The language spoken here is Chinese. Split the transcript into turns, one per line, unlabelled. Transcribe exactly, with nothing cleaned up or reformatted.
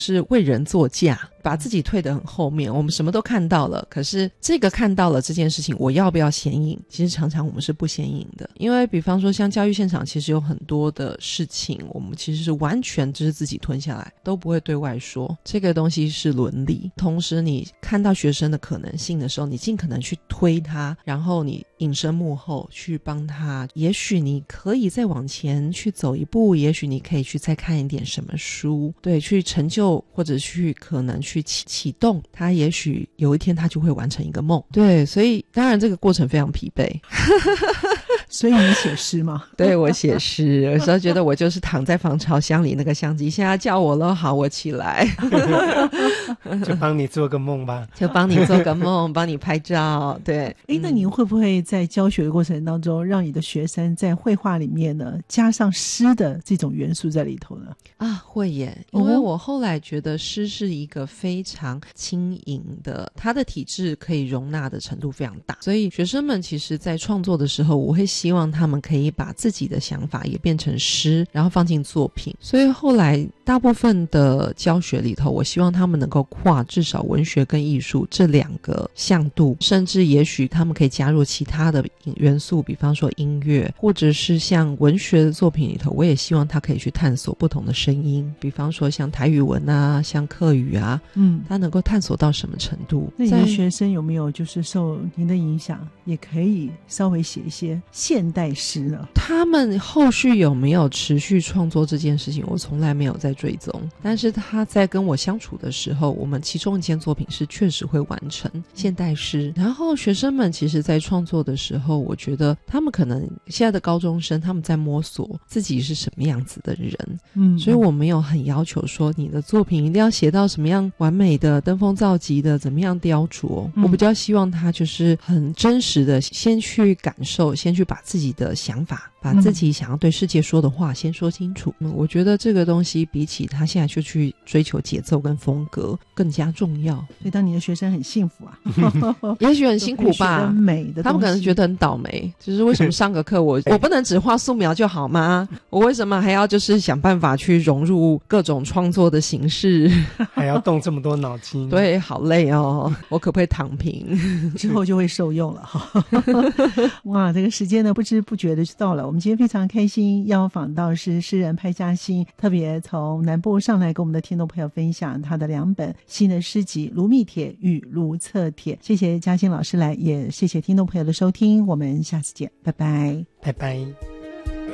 是为人作嫁，把自己退得很后面，我们什么都看到了，可是这个看到了这件事情我要不要显影，其实常常我们是不显影的。因为比方说像教育现场其实有很多的事情我们其实是完全就是自己吞下来，都不会对外说，这个东西是伦理。同时你看到学生的可能性的时候，你尽可能去推他，然后你隐身幕后去帮他，也许你可以再往前去走一步，也许你可以去再看一点什么书，对，去成就或者去可能去启启动他，也许有一天他就会完成一个梦。对，所以当然这个过程非常疲惫
所以你写诗吗？
对，我写诗，有时候觉得我就是躺在防潮箱里那个相机，现在叫我了，好，我起来
就帮你做个梦吧，
就帮你做个梦帮你拍照。对，
诶，那你会不会在教学的过程当中让你的学生在绘画里面呢加上诗的这种元素在里头呢？
啊，会耶，因为我后来觉得诗是一个非常轻盈的，它的体质可以容纳的程度非常大，所以学生们其实在创作的时候，我会希望他们可以把自己的想法也变成诗，然后放进作品。所以后来大部分的教学里头，我希望他们能够跨至少文学跟艺术这两个向度，甚至也许他们可以加入其他的元素，比方说音乐，或者是像文学的作品里头，我也希望他可以去探索不同的声音，比方说像台语文啊，像客语啊，嗯，他能够探索到什么程度。
那你的学生有没有就是受您的影响，也可以稍微写一些现代诗呢？
他们后续有没有持续创作这件事情，我从来没有在追踪，但是他在跟我相处的时候，我们其中一件作品是确实会完成现代诗。然后学生们其实在创作的时候，我觉得他们可能现在的高中生，他们在摸索自己是什么样子的人，嗯，所以我没有很要求说你的作品一定要写到什么样完美的登峰造极的怎么样雕琢，嗯，我比较希望他就是很真实的先去感受，先去把自己的想法，把自己想要对世界说的话先说清楚，嗯，我觉得这个东西比起他现在就去追求节奏跟风格更加重要。
所以当你的学生很幸福啊
也许很辛苦吧，
美的
他们可能觉得很倒霉，就是为什么上个课我我不能只画素描就好吗？我为什么还要就是想办法去融入各种创作的形式，
还要动这么多脑筋
对，好累哦，我可不可以躺平
之后就会受用了哇，这个时间呢不知不觉的就到了。我们今天非常开心邀访到是诗人派嘉星，特别从南部上来跟我们的听众朋友分享他的两本新的诗集《卢密帖》与《卢策帖》。谢谢嘉星老师来，也谢谢听众朋友的收听，我们下次见，拜拜，
拜拜。